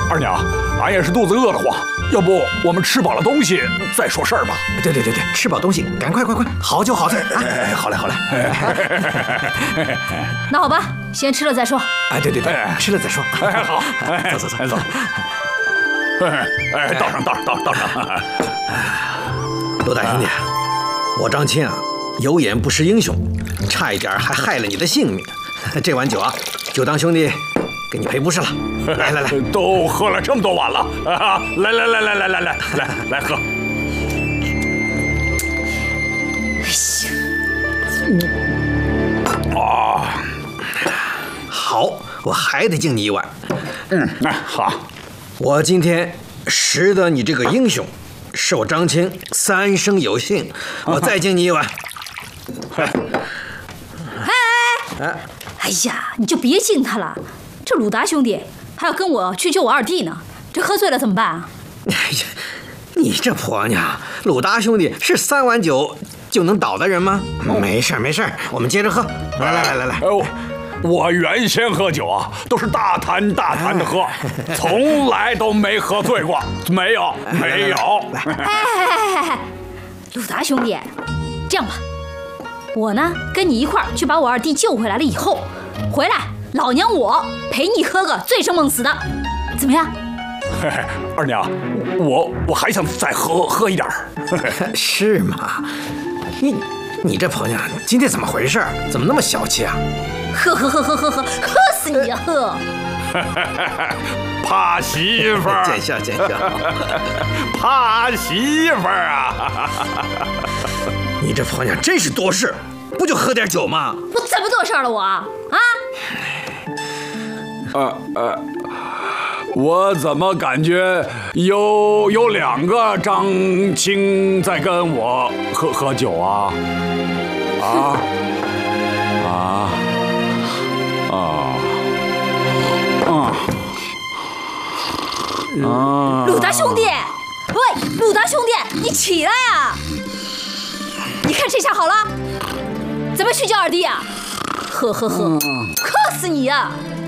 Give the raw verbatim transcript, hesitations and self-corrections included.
二娘，俺也是肚子饿得慌，要不我们吃饱了东西再说事儿吧？ 对对对对，吃饱东西，赶快快快，好酒好菜啊！ 哎，好嘞好嘞。 那好吧，先吃了再说。 哎，对对对，吃了再说。 哎，好， 走走走走。哎哎，倒上倒上倒倒上。 陆大兄弟，我张青啊，有眼不识英雄，差一点还害了你的性命。这碗酒啊，就当兄弟给你赔不是了。来来来， 都喝了这么多碗了啊！来来来来来来来来来喝。啊， 好，我还得敬你一碗。 嗯，那好。 我今天识得你这个英雄，是我张青三生有幸。我再敬你一碗。 哎哎哎呀，你就别敬他了。这鲁达兄弟还要跟我去救我二弟呢，这喝醉了怎么办啊？ 哎呀，你这婆娘，鲁达兄弟是三碗酒就能倒的人吗？没事没事，我们接着喝。来来来来来。 哎呦，我原先喝酒啊，都是大坛大坛的喝，从来都没喝醉过，没有没有。 哎哎哎哎，鲁达兄弟，这样吧，我呢跟你一块儿去把我二弟救回来了以后，回来老娘我陪你喝个醉生梦死的，怎么样？ 嘿嘿，二娘，我我还想再喝喝一点儿。 是吗？你你这婆娘今天怎么回事？怎么那么小气啊？ 喝喝喝喝喝喝，喝死你啊！喝！ 怕媳妇儿， 见笑见笑。 怕媳妇儿啊！ 你这婆娘真是多事，不就喝点酒吗？ 我怎么多事了我啊？啊？ 呃呃，我怎么感觉有有两个张青在跟我喝喝酒啊？啊啊啊啊！啊！ 鲁达兄弟，喂，鲁达兄弟，你起来啊！你看这下好了，怎么去叫二弟啊？喝喝喝，喝死你啊！